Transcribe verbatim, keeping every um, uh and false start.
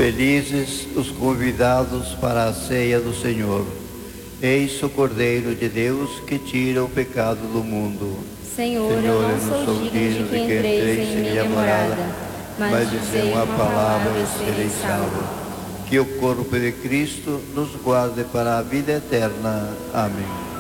Felizes os convidados para a ceia do Senhor. Eis o Cordeiro de Deus que tira o pecado do mundo. Senhor, Senhor eu não sou digno de que entreis em minha morada, mas dizei uma palavra e serei salvo. Que o corpo de Cristo nos guarde para a vida eterna. Amém.